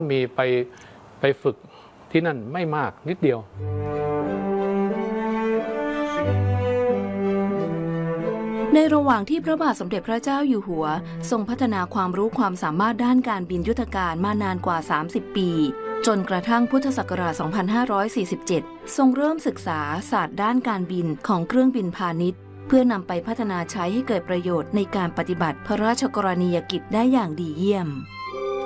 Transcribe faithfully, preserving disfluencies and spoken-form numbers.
มีไปไปฝึกที่นั่นไม่มากนิดเดียวในระหว่างที่พระบาทสมเด็จพระเจ้าอยู่หัวทรงพัฒนาความรู้ความสามารถด้านการบินยุทธการมานานกว่าสามสิบปีจนกระทั่งพุทธศักราช สองพันห้าร้อยสี่สิบเจ็ด ทรงเริ่มศึกษาศาสตร์ด้านการบินของเครื่องบินพาณิชย์เพื่อนำไปพัฒนาใช้ให้เกิดประโยชน์ในการปฏิบัติพระราชกรณียกิจได้อย่างดีเยี่ยม